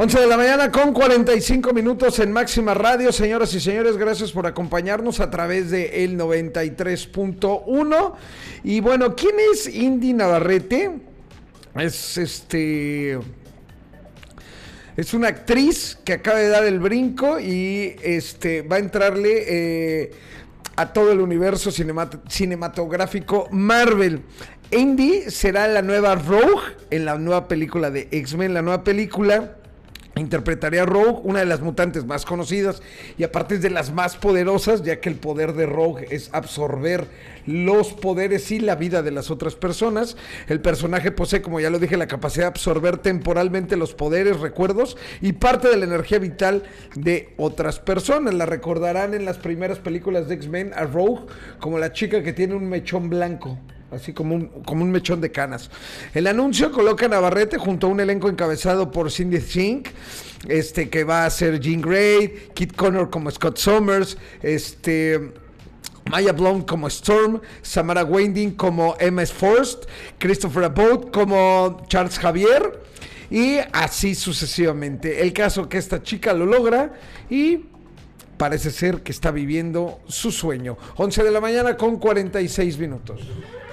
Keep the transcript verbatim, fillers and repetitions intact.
once de la mañana con cuarenta y cinco minutos en Máxima Radio. Señoras y señores, gracias por acompañarnos a través de el noventa y tres punto uno. Y bueno, ¿quién es Indy Navarrete? Es este... Es una actriz que acaba de dar el brinco y este va a entrarle eh, a todo el universo cinemat- cinematográfico Marvel. Indy será la nueva Rogue en la nueva película de X-Men. La nueva película interpretaría a Rogue, una de las mutantes más conocidas y aparte es de las más poderosas, ya que el poder de Rogue es absorber los poderes y la vida de las otras personas. El personaje posee, como ya lo dije, la capacidad de absorber temporalmente los poderes, recuerdos y parte de la energía vital de otras personas. La recordarán en las primeras películas de X-Men a Rogue como la chica que tiene un mechón blanco, así como un, como un mechón de canas. El anuncio coloca a Navarrete junto a un elenco encabezado por Cindy Sink, este, que va a ser Jean Grey, Kit Connor como Scott Summers, este... Maya Blount como Storm, Samara Weaving como Emma Forrest, Christopher Abbott como Charles Xavier y así sucesivamente. El caso que esta chica lo logra y parece ser que está viviendo su sueño. once de la mañana con cuarenta y seis minutos.